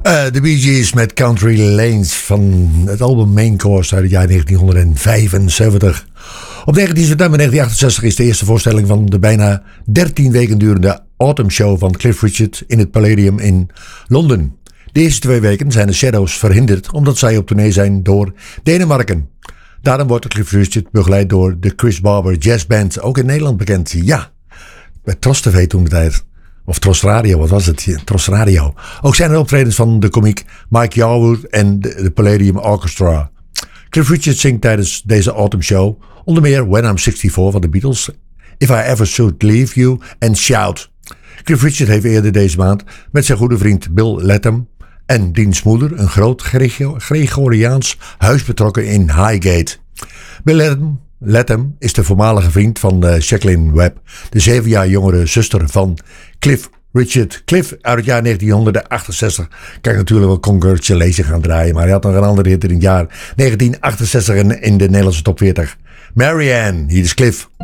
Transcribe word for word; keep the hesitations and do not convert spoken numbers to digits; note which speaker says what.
Speaker 1: Uh, de Bee Gees met Country Lanes van het album Main Course uit het jaar negentien vijfenzeventig. Op negentien september negentien achtenzestig is de eerste voorstelling van de bijna dertien weken durende Autumn Show van Cliff Richard in het Palladium in Londen. De eerste twee weken zijn de Shadows verhinderd omdat zij op tournee zijn door Denemarken. Daarom wordt Cliff Richard begeleid door de Chris Barber Jazz Band, ook in Nederland bekend. Ja, bij Tros T V toen de tijd. Of Tros Radio, wat was het? Tros Radio. Ook zijn er optredens van de komiek Mike Yarwood en de, de Palladium Orchestra. Cliff Richard zingt tijdens deze Autumn Show onder meer When I'm sixty-four van de Beatles, If I Ever Should Leave You en Shout. Cliff Richard heeft eerder deze maand met zijn goede vriend Bill Latham en diens moeder een groot Gregoriaans huis betrokken in Highgate. Bill Latham, Latham is de voormalige vriend van uh, Jacqueline Webb, de zeven jaar jongere zuster van Cliff Richard. Cliff uit het jaar negentien achtenzestig kan ik natuurlijk wel Congratulations gaan draaien, maar hij had nog een andere hit in het jaar negentien achtenzestig in, in de Nederlandse top veertig. Marianne, hier is Cliff.